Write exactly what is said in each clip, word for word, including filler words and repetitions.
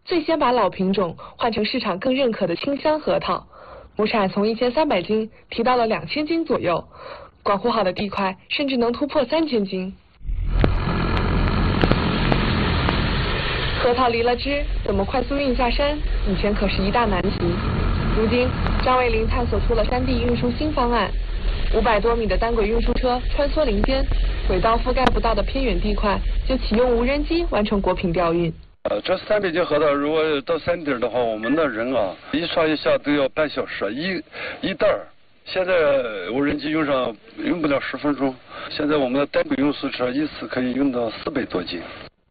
最先把老品种换成市场更认可的清香核桃，亩产从一千三百斤提到了两千斤左右，管护好的地块甚至能突破三千斤。核桃离了枝，怎么快速运下山？以前可是一大难题。如今，张卫林探索出了山地运输新方案。五百多米的单轨运输车穿梭林间，轨道覆盖不到的偏远地块，就启用无人机完成果品调运。 呃，这三百斤核桃，如果到山顶的话，我们的人啊，一上一下都要半小时，一一袋儿。现在无人机用上用不了十分钟，现在我们的单轨运输车一次可以用到四百多斤。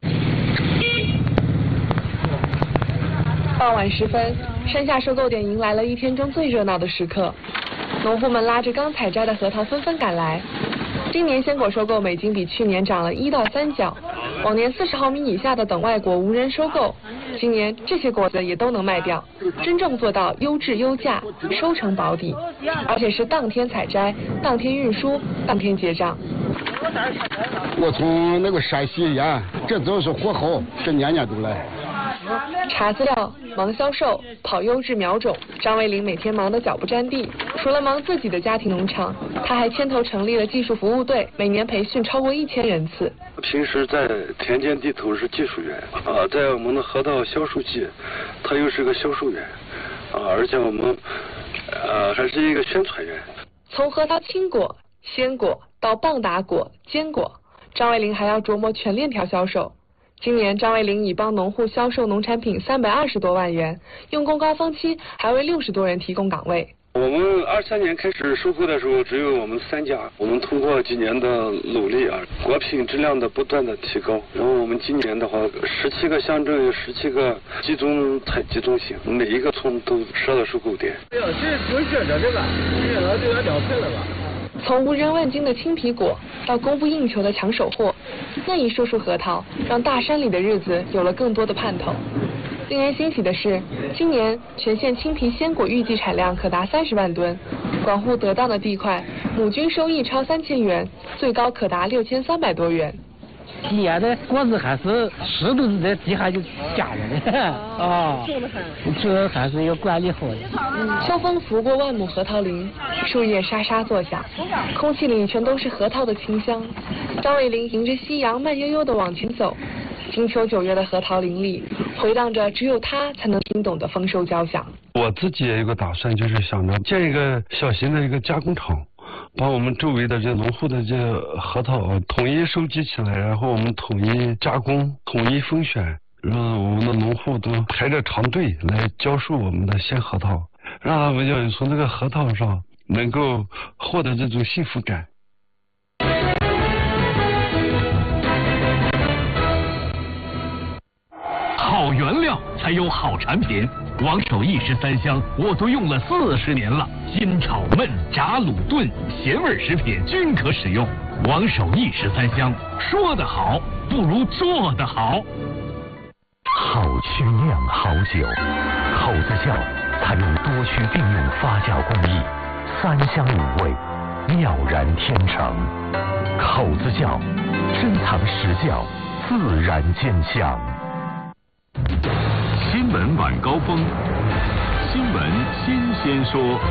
傍晚时分，山下收购点迎来了一天中最热闹的时刻，农户们拉着刚采摘的核桃纷纷赶来。今年鲜果收购每斤比去年涨了一到三角，往年四十毫米以下的等外果无人收购，今年这些果子也都能卖掉，真正做到优质优价，收成保底，而且是当天采摘、当天运输、当天结账。 我从那个山西沿，这都是货后，这年年都来。 查资料、忙销售、跑优质苗种，张卫林每天忙得脚不沾地。除了忙自己的家庭农场，他还牵头成立了技术服务队，每年培训超过一千人次。 平时在田间地头是技术员啊，在我们的核桃销售季，他又是个销售员啊，而且我们呃还是一个宣传员。 从核桃青果、鲜果到棒打果、坚果，张卫林还要琢磨全链条销售。今年张卫林已帮农户销售农产品三百二十多万元，用工高峰期还为六十多人提供岗位。 我们二三年开始收购的时候，只有我们三家。我们通过几年的努力啊，果品质量的不断的提高，然后我们今年的话，十七个乡镇有十七个集中采集中心，每一个村都设了收购点。 哎呦，这不是这这个，这个就要掉菜了吧？ 从无人问津的青皮果到供不应求的抢手货，那一束束核桃让大山里的日子有了更多的盼头。令人欣喜的是，今年全县青皮鲜果预计产量可达三十万吨，管护得当的地块，亩均收益超三千元，最高可达六千三百多元。 今年的果子还是湿度在地下就加了的啊，这还是要管理好的。 秋风拂过万亩核桃林，树叶沙沙作响，空气里全都是核桃的清香。张卫林迎着夕阳慢悠悠地往前走，金秋九月的核桃林里回荡着只有他才能听懂的丰收交响。 我自己也有个打算，就是想着建一个小型的一个加工厂，把我们周围的这农户的这核桃统一收集起来，然后我们统一加工、统一分选，让我们的农户都排着长队来教授我们的鲜核桃，让他们要从这个核桃上能够获得这种幸福感。 好原料才有好产品，王守义十三香我都用了四十年了，新炒焖炸卤炖咸味食品均可使用。王守义十三香，说得好不如做得好。 好曲酿好酒，口子窖采用多区并用发酵工艺，三香五味，妙然天成。口子窖珍藏实窖，自然见香。 新闻晚高峰，新闻新鲜说。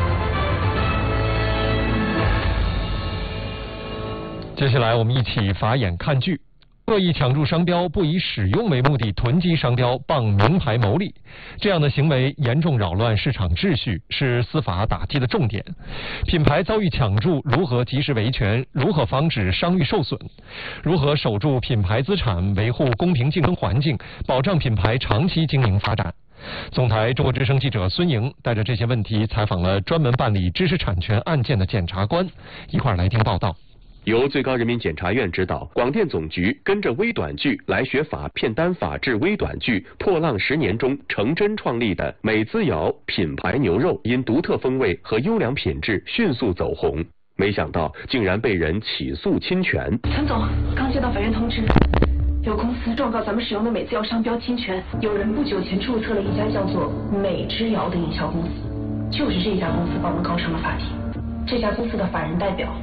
接下来我们一起法眼看剧。恶意抢注商标，不以使用为目的囤积商标，傍名牌牟利，这样的行为严重扰乱市场秩序，是司法打击的重点。品牌遭遇抢注，如何及时维权？如何防止商誉受损？如何守住品牌资产，维护公平竞争环境，保障品牌长期经营发展？总台中国之声记者孙莹带着这些问题采访了专门办理知识产权案件的检察官，一块儿来听报道。 由最高人民检察院指导，广电总局跟着微短剧来学法片单法制微短剧破浪十年中成真创立的美滋瑶品牌牛肉，因独特风味和优良品质迅速走红。没想到竟然被人起诉侵权。 陈总，刚接到法院通知，有公司状告咱们使用的美滋瑶商标侵权。有人不久前注册了一家叫做美之瑶的营销公司，就是这家公司把我们告上了法庭。这家公司的法人代表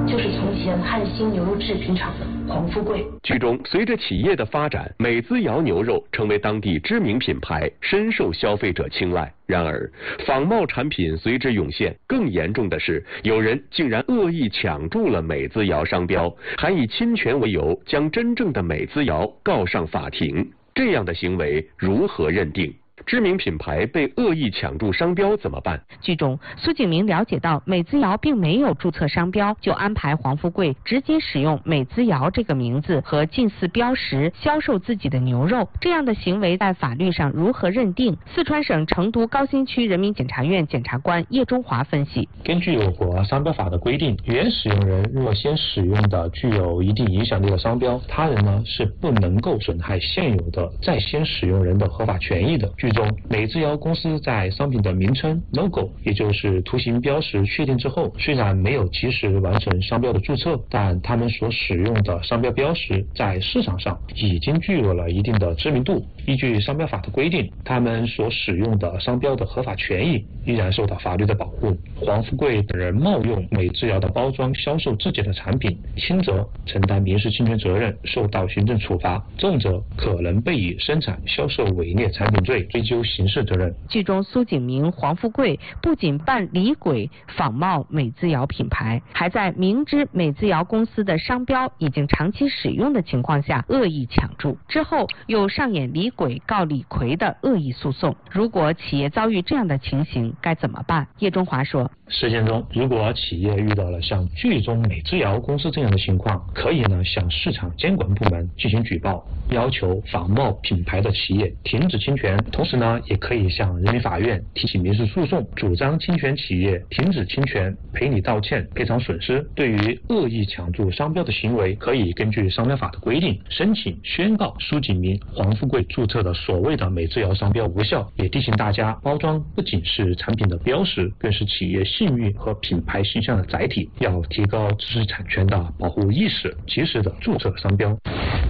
就是从前汉兴牛肉制品厂的黄富贵。 剧中，随着企业的发展，美滋窑牛肉成为当地知名品牌，深受消费者青睐。然而，仿冒产品随之涌现，更严重的是，有人竟然恶意抢注了美滋窑商标，还以侵权为由将真正的美滋窑告上法庭。这样的行为如何认定？知名品牌被恶意抢注商标怎么办？ 剧中，苏景明了解到美滋窑并没有注册商标，就安排黄富贵直接使用美滋窑这个名字和近似标识销售自己的牛肉。这样的行为在法律上如何认定？四川省成都高新区人民检察院检察官叶中华分析： 根据我国商标法的规定，原使用人若先使用的具有一定影响力的商标，他人呢是不能够损害现有的在先使用人的合法权益的。剧中，美滋窑公司在商品的名称 logo 也就是图形标识确定之后，虽然没有及时完成商标的注册，但他们所使用的商标标识在市场上已经具有了一定的知名度。依据商标法的规定，他们所使用的商标的合法权益依然受到法律的保护。黄富贵等人冒用美滋窑的包装销售自己的产品，轻则承担民事侵权责任，受到行政处罚，重则可能被以生产销售伪劣产品罪追究刑事责任。 剧中苏景明、黄富贵不仅扮李鬼仿冒美滋窑品牌，还在明知美滋窑公司的商标已经长期使用的情况下恶意抢注，之后又上演李鬼告李逵的恶意诉讼。如果企业遭遇这样的情形该怎么办？叶中华说， 实践中，如果企业遇到了像剧中美滋窑公司这样的情况，可以呢向市场监管部门进行举报，要求仿冒品牌的企业停止侵权，同时呢也可以向人民法院提起民事诉讼，主张侵权企业停止侵权，赔礼道歉，赔偿损失。对于恶意抢注商标的行为，可以根据商标法的规定，申请宣告苏景明、黄富贵注册的所谓的美滋窑商标无效。也提醒大家，包装不仅是产品的标识，更是企业信誉和品牌形象的载体，要提高知识产权的保护意识，及时的注册商标。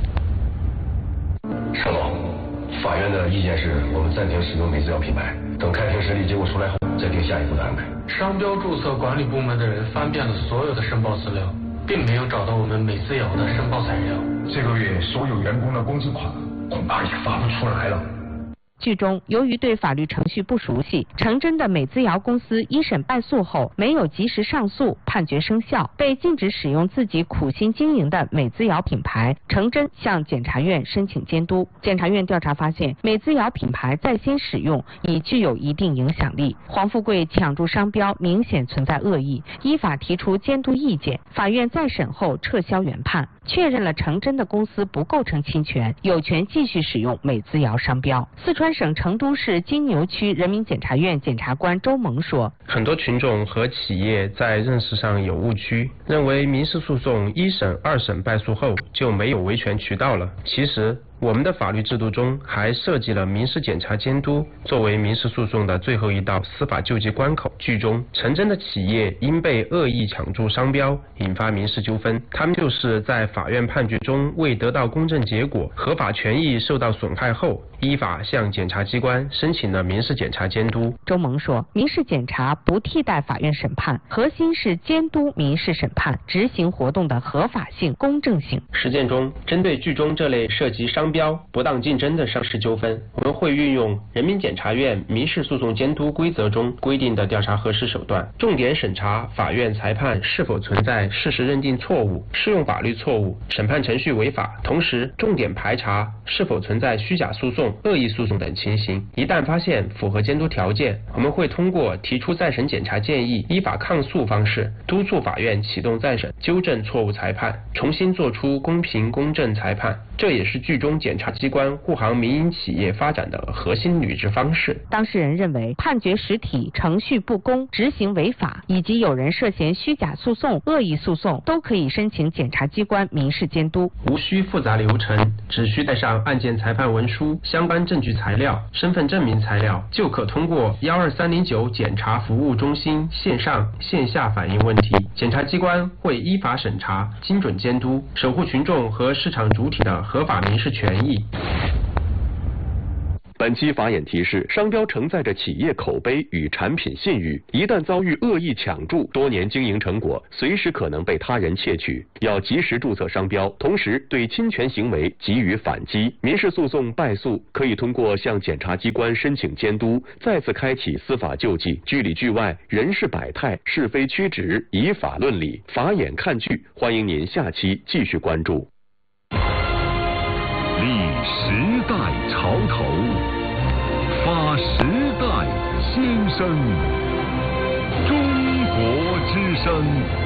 盛总，法院的意见是我们暂停使用美滋窑品牌，等开庭审理结果出来后再定下一步的安排。 商标注册管理部门的人翻遍了所有的申报资料，并没有找到我们美滋窑的申报材料。 这个月所有员工的工资款恐怕也发不出来了。 剧中，由于对法律程序不熟悉，成真的美滋窑公司一审败诉后没有及时上诉，判决生效，被禁止使用自己苦心经营的美滋窑品牌。成真向检察院申请监督，检察院调查发现，美滋窑品牌在先使用已具有一定影响力，黄富贵抢注商标明显存在恶意，依法提出监督意见。法院再审后撤销原判，确认了成真的公司不构成侵权，有权继续使用美滋窑商标。四川省成都市金牛区人民检察院检察官周萌说， 很多群众和企业在认识上有误区，认为民事诉讼一审、二审败诉后就没有维权渠道了。其实我们的法律制度中还设计了民事检察监督作为民事诉讼的最后一道司法救济关口。剧中成真的企业因被恶意抢注商标引发民事纠纷，他们就是在法院判决中未得到公正结果，合法权益受到损害后，依法向检察机关申请了民事检察监督。 周萌说，民事检察不替代法院审判，核心是监督民事审判执行活动的合法性、公正性。 实践中，针对剧中这类涉及商标、不当竞争的商事纠纷，我们会运用人民检察院民事诉讼监督规则中规定的调查核实手段，重点审查法院裁判是否存在事实认定错误、适用法律错误、审判程序违法，同时重点排查是否存在虚假诉讼、恶意诉讼等情形。一旦发现符合监督条件，我们会通过提出再审检查建议、依法抗诉方式，督促法院启动再审，纠正错误裁判，重新作出公平公正裁判。这也是剧中检察机关护航民营企业发展的核心履职方式。 当事人认为判决实体程序不公、执行违法，以及有人涉嫌虚假诉讼、恶意诉讼，都可以申请检察机关民事监督。 无需复杂流程，只需带上案件裁判文书、相关证据材料、身份证明材料，就可通过幺二三零九检察服务中心线上线下反映问题。检察机关会依法审查、精准监督，守护群众和市场主体的合法民事权益。 本期法眼提示：商标承载着企业口碑与产品信誉，一旦遭遇恶意抢注，多年经营成果随时可能被他人窃取，要及时注册商标，同时对侵权行为给予反击。民事诉讼败诉可以通过向检察机关申请监督，再次开启司法救济。剧里剧外，人事百态，是非曲直，以法论理。法眼看剧，欢迎您下期继续关注。 立时代潮头，发时代先声，中国之声。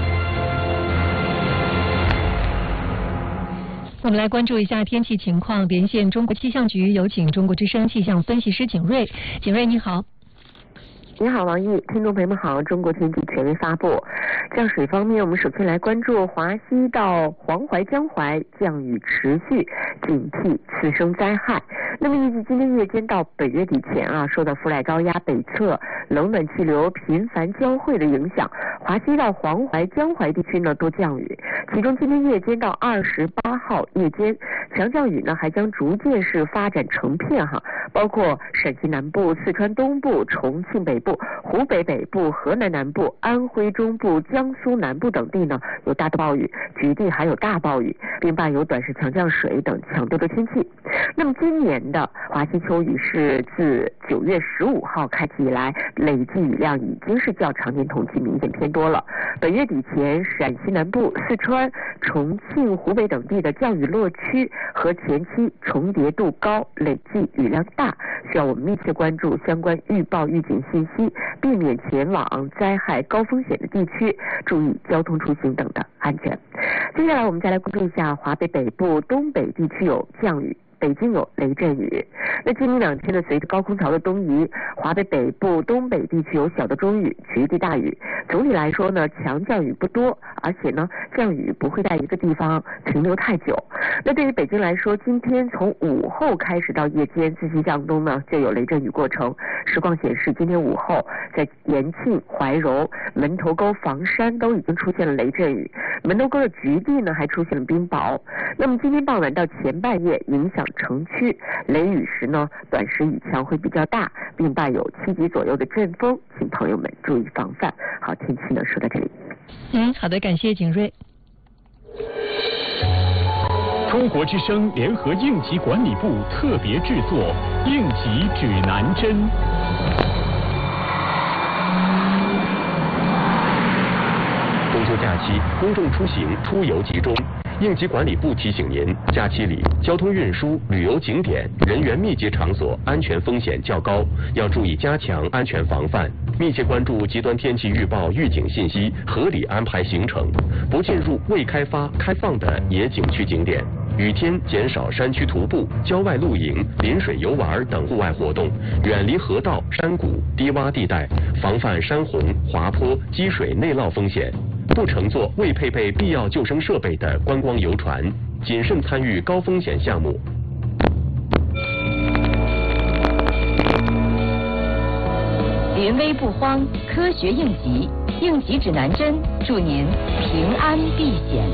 我们来关注一下天气情况，连线中国气象局，有请中国之声气象分析师景睿。景睿，你好。 你好，王毅，听众朋友们好。中国天气权威发布。降水方面，我们首先来关注华西到黄淮江淮降雨持续，警惕次生灾害。那么预计今天夜间到本月底前啊，受到副赖高压北侧冷暖气流频繁交汇的影响，华西到黄淮江淮地区呢多降雨。其中今天夜间到二十八号夜间，强降雨呢还将逐渐是发展成片哈，包括陕西南部、四川东部、重庆北部、湖北北部、河南南部、安徽中部、江苏南部等地呢有大的暴雨，局地还有大暴雨，并伴有短时强降水等强度的天气。那么今年的华西秋雨是自九月十五号开启以来，累计雨量已经是较常年统计明显偏多了。本月底前，陕西南部、四川、重庆、湖北等地的降雨落区和前期重叠度高，累计雨量大，需要我们密切关注相关预报预警信息，避免前往灾害高风险的地区，注意交通出行等的安全。接下来我们再来关注一下华北北部、东北地区有降雨，北京有雷阵雨。那今明两天呢，随着高空槽的东移，华北北部、东北地区有小的中雨，局地大雨。总体来说呢，强降雨不多，而且呢，降雨不会在一个地方停留太久。那对于北京来说，今天从午后开始到夜间，自西向东呢就有雷阵雨过程。实况显示，今天午后在延庆、怀柔、门头沟、房山都已经出现了雷阵雨，门头沟的局地呢还出现了冰雹。那么今天傍晚到前半夜影响城区，雷雨时呢短时雨强会比较大，并伴有七级左右的阵风，请朋友们注意防范。好，天气呢说到这里。 嗯，好的，感谢景睿。 中国之声联合应急管理部特别制作《应急指南针》。 中秋假期，公众出行出游集中。应急管理部提醒您，假期里交通运输、旅游景点、人员密集场所安全风险较高，要注意加强安全防范，密切关注极端天气预报预警信息，合理安排行程，不进入未开发、开放的野景区景点。雨天减少山区徒步、郊外露营、临水游玩等户外活动，远离河道、山谷、低洼地带，防范山洪、滑坡、积水内涝风险。不乘坐未配备必要救生设备的观光游船，谨慎参与高风险项目。 临危不慌，科学应急，应急指南针，祝您平安避险。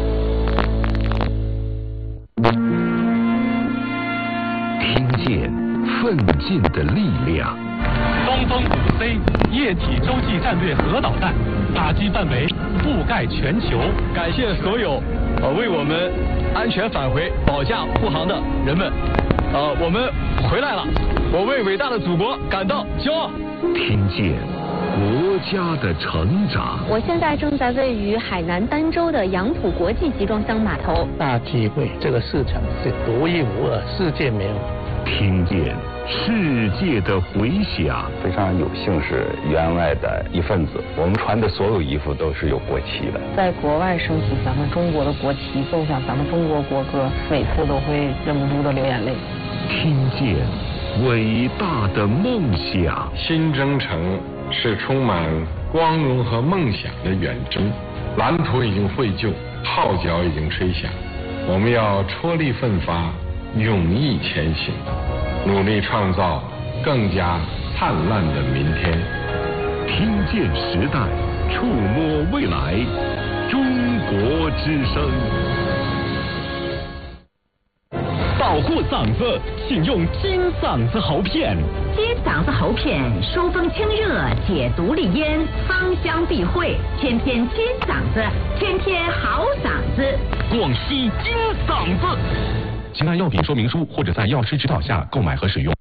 听见奋进的力量。 东风五 C 液体洲际战略核导弹，打击范围覆盖全球。 感谢所有呃为我们安全返回保驾护航的人们，呃，我们回来了，我为伟大的祖国感到骄傲。 听见国家的成长。 我现在正在位于海南儋州的杨浦国际集装箱码头。 大机会，这个市场是独一无二，世界没有。 听见世界的回响。 非常有幸是员外的一份子，我们穿的所有衣服都是有国旗的。 在国外升起咱们中国的国旗，奏响咱们中国国歌，每次都会忍不住的流眼泪。 听见伟大的梦想。 新征程是充满光荣和梦想的远征，蓝图已经绘就，号角已经吹响，我们要踔厉奋发，勇毅前行，努力创造更加灿烂的明天。 听见时代，触摸未来，中国之声。 到保护嗓子，请用金嗓子喉片。 金嗓子喉片疏风清热，解毒利咽，芳香避秽，天天金嗓子，天天好嗓子。 广西金嗓子。请按药品说明书或者在药师指导下购买和使用。